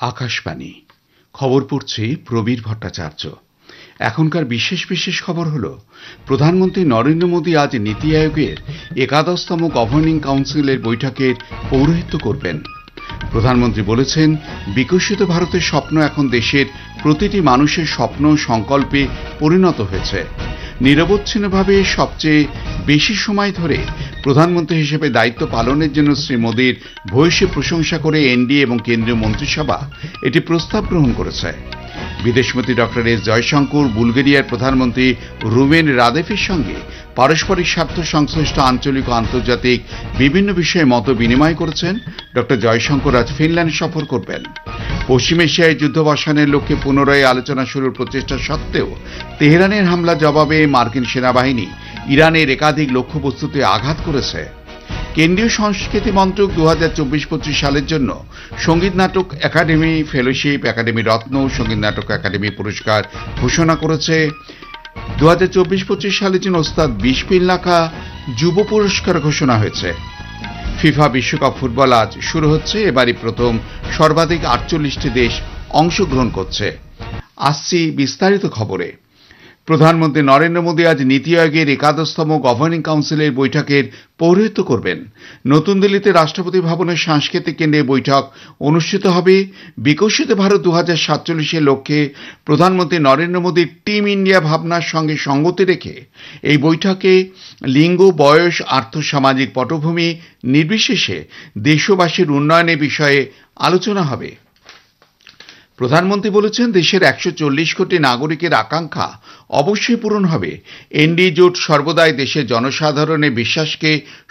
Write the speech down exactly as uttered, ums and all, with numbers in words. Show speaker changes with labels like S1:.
S1: আকাশবাণী খবর পড়ছি প্রবীর ভট্টাচার্য। এখনকার বিশেষ বিশেষ খবর হল, প্রধানমন্ত্রী নরেন্দ্র মোদী আজ নীতি আয়োগের একাদশতম গভর্নিং কাউন্সিলের বৈঠকের পৌরোহিত্য করবেন। প্রধানমন্ত্রী বলেছেন, বিকশিত ভারতের স্বপ্ন এখন দেশের প্রতিটি মানুষের স্বপ্ন সংকল্পে পরিণত হয়েছে। নিরবচ্ছিন্নভাবে সবচেয়ে বেশি সময় ধরে প্রধানমন্ত্রী হিসেবে দায়িত্ব পালনের জন্য শ্রী মোদীর ভূয়সী প্রশংসা করে এনডিএ এবং কেন্দ্রীয় মন্ত্রিসভা এটি প্রস্তাব গ্রহণ করেছে। বিদেশমন্ত্রী ডক্টর এস জয়শঙ্কর বুলগেরিয়ার প্রধানমন্ত্রী রুমেন রাদেফের সঙ্গে পারস্পরিক স্বার্থ সংশ্লিষ্ট আঞ্চলিক ও আন্তর্জাতিক বিভিন্ন বিষয়ে মত বিনিময় করেছেন। ডক্টর জয়শঙ্কর আজ ফিনল্যান্ড সফর করবেন। পশ্চিম এশিয়ায় যুদ্ধ বসানোর লক্ষ্যে পুনরায় আলোচনা শুরুর প্রচেষ্টা সত্ত্বেও তেহরানের হামলা জবাবে মার্কিন সেনাবাহিনী ইরানের একাধিক লক্ষ্যবস্তুতে আঘাত করেছে। কেন্দ্রীয় সংস্কৃতি মন্ত্রক দু হাজার চব্বিশ পঁচিশ সালের জন্য সঙ্গীত নাটক একাডেমি ফেলোশিপ, একাডেমি রত্ন, সঙ্গীত নাটক একাডেমি পুরস্কার ঘোষণা করেছে। দু হাজার চব্বিশ পঁচিশ সালের জন্য ওস্তাদ বিশপিন লাখা যুব পুরস্কার ঘোষণা হয়েছে। ফিফা বিশ্বকাপ ফুটবল আজ শুরু হচ্ছে। এবারই প্রথম সর্বাধিক আটচল্লিশটি দেশ অংশগ্রহণ করছে। আসছি বিস্তারিত খবরে। প্রধানমন্ত্রী নরেন্দ্র মোদী আজ নীতি আয়োগের একাদশতম গভর্নিং কাউন্সিলের বৈঠকের পৌরোহিত্য করবেন। নতুন দিল্লিতে রাষ্ট্রপতি ভবনের সাংস্কৃতিক কেন্দ্রে বৈঠক অনুষ্ঠিত হবে। বিকশিত ভারত দু হাজার সাতচল্লিশের লক্ষ্যে প্রধানমন্ত্রী নরেন্দ্র মোদীর টিম ইন্ডিয়া ভাবনার সঙ্গে সঙ্গতি রেখে এই বৈঠকে লিঙ্গ, বয়স, আর্থসামাজিক পটভূমি নির্বিশেষে দেশবাসীর উন্নয়নের বিষয়ে আলোচনা হবে। প্রধানমন্ত্রী বলেছেন, দেশের একশো চল্লিশ কোটি নাগরিকের আকাঙ্ক্ষা অবশ্যই পূরণ হবে। এনডিএ জোট সর্বদাই দেশের জনসাধারণের বিশ্বাসকে